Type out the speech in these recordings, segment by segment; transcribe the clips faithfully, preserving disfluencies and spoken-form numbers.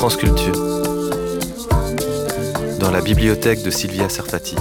France Culture, dans la bibliothèque de Sylvia Sarfati.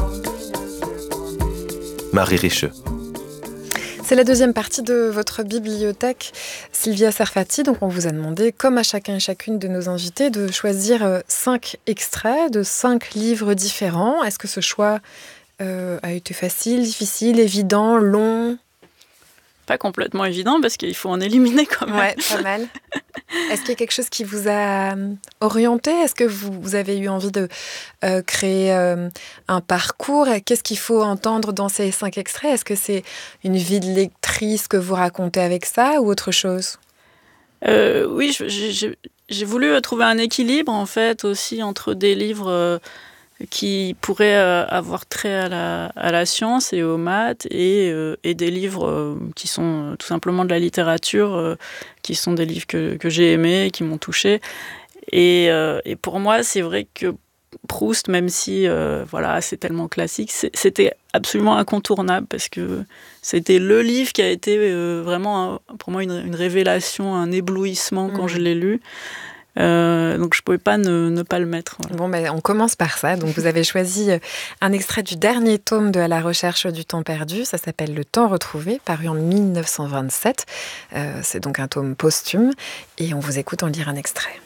Marie Richeux. C'est la deuxième partie de votre bibliothèque, Sylvia Sarfati. Donc on vous a demandé, comme à chacun et chacune de nos invités, de choisir cinq extraits de cinq livres différents. Est-ce que ce choix euh, a été facile, difficile, évident, long ? Pas complètement évident parce qu'il faut en éliminer quand même. Ouais, pas mal. Est-ce qu'il y a quelque chose qui vous a orienté ? Est-ce que vous, vous avez eu envie de euh, créer euh, un parcours ? Qu'est-ce qu'il faut entendre dans ces cinq extraits ? Est-ce que c'est une vie de lectrice que vous racontez avec ça ou autre chose ? euh, Oui, j'ai, j'ai, j'ai voulu trouver un équilibre en fait aussi entre des livres euh, qui pourraient euh, avoir trait à la, à la science et aux maths et, euh, et des livres euh, qui sont euh, tout simplement de la littérature, euh, qui sont des livres que, que j'ai aimés, qui m'ont touchée. Et, euh, et pour moi, c'est vrai que Proust, même si euh, voilà, c'est tellement classique, c'est, c'était absolument incontournable parce que c'était le livre qui a été euh, vraiment, un, pour moi, une, une révélation, un éblouissement quand mmh. je l'ai lu. Euh, donc je ne pouvais pas ne, ne pas le mettre. Voilà. Bon, ben, on commence par ça. Donc vous avez choisi un extrait du dernier tome de À la recherche du temps perdu. Ça s'appelle Le temps retrouvé, paru en mille neuf cent vingt-sept. Euh, c'est donc un tome posthume. Et on vous écoute en lire un extrait.